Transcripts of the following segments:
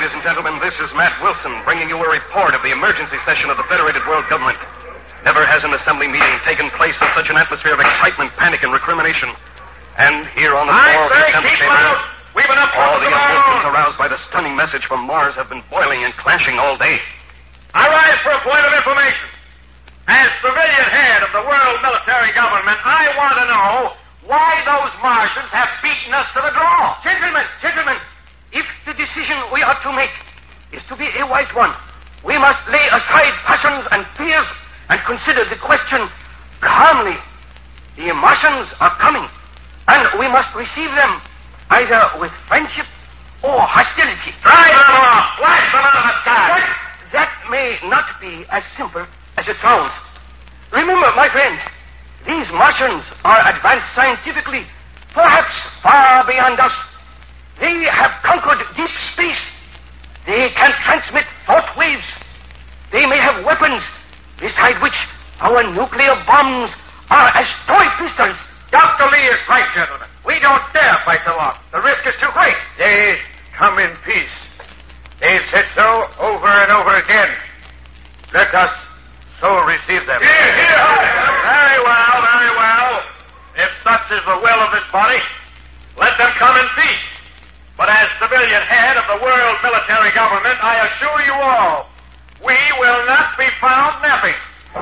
ladies and gentlemen. This is Matt Wilson bringing you a report of the emergency session of the Federated World Government. Never has an assembly meeting taken place in such an atmosphere of excitement, panic, and recrimination. And here on the floor of the Assembly Chamber, we've been up all the emotions aroused by the stunning message from Mars have been boiling and clashing all day. I rise for a point of information. As civilian head of the world military government, I want to know why those Martians have beaten us to the draw. Gentlemen, if the decision we are to make is to be a wise one, we must lay aside passions and fears and consider the question calmly. The Martians are coming, and we must receive them either with friendship or hostility. Drive them off! Blast them out of the sky! That may not be as simple as it sounds. Remember, my friend, these Martians are advanced scientifically, perhaps far beyond us. They have conquered deep space. They can transmit thought waves. They may have weapons, beside which our nuclear bombs are as toy pistols. Dr. Lee is right, gentlemen. We don't dare fight them off. The risk is too great. They come in peace. They've said so over and over again. Let us so receive them. Very well, very well. If such is the will of this body, let them come in peace. But as civilian head of the world military government, I assure you all, we will not be found napping.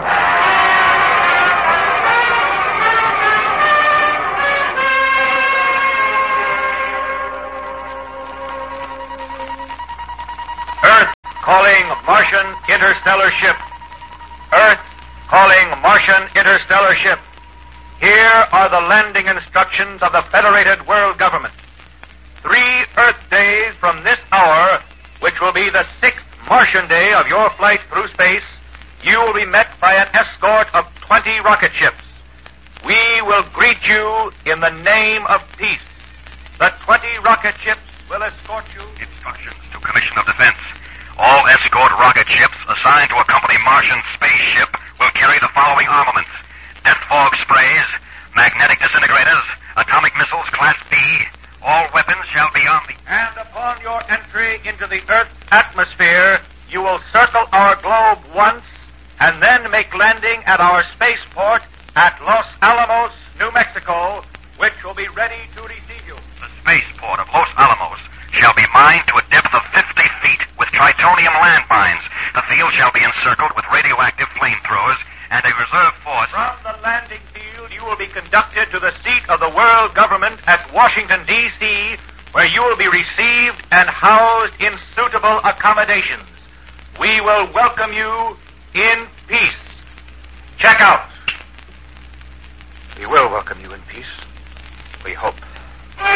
Earth calling Martian interstellar ship. Earth calling Martian interstellar ship. Here are the landing instructions of the Federated World Government. 3 Earth days from this hour, which will be the 6th Martian day of your flight through space, you will be met by an escort of 20 rocket ships. We will greet you in the name of peace. The 20 rocket ships will escort you. Instructions to Commission of Defense. All escort rocket ships assigned to accompany Martian spaceship will carry the following armaments: death fog sprays, magnetic disintegrators, atomic missiles Class B. All weapons shall be on the... And upon your entry into the Earth's atmosphere, you will circle our globe once and then make landing at our spaceport at Los Alamos, New Mexico, which will be ready to receive you. The spaceport of Los Alamos shall be mined to a depth of 50 feet with tritonium landmines. The field shall be encircled with radioactive flamethrowers and a reserve force... From the landing field, you will be conducted to the seat of the world government at Washington, D.C., where you will be received and housed in suitable accommodations. We will welcome you in peace. Check out. We will welcome you in peace. We hope.